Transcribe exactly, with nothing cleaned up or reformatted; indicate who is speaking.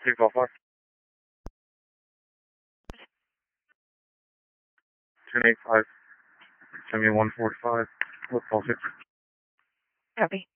Speaker 1: Two call five. Ten eight five. Send me one forty five. Let's call six.
Speaker 2: Copy.